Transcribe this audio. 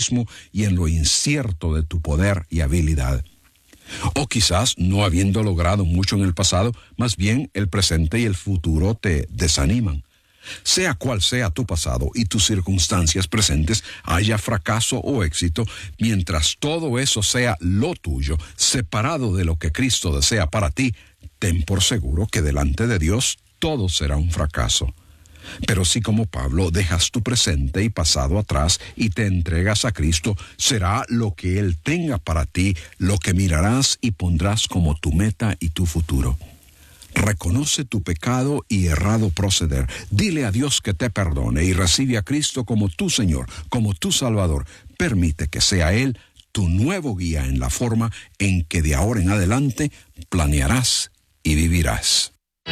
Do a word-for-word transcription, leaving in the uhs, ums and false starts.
mismo y en lo incierto de tu poder y habilidad. O quizás, no habiendo logrado mucho en el pasado, más bien el presente y el futuro te desaniman. Sea cual sea tu pasado y tus circunstancias presentes, haya fracaso o éxito, mientras todo eso sea lo tuyo, separado de lo que Cristo desea para ti, ten por seguro que delante de Dios todo será un fracaso. Pero si como Pablo dejas tu presente y pasado atrás y te entregas a Cristo, será lo que Él tenga para ti, lo que mirarás y pondrás como tu meta y tu futuro. Reconoce tu pecado y errado proceder. Dile a Dios que te perdone y recibe a Cristo como tu Señor, como tu Salvador. Permite que sea Él tu nuevo guía en la forma en que de ahora en adelante planearás y vivirás.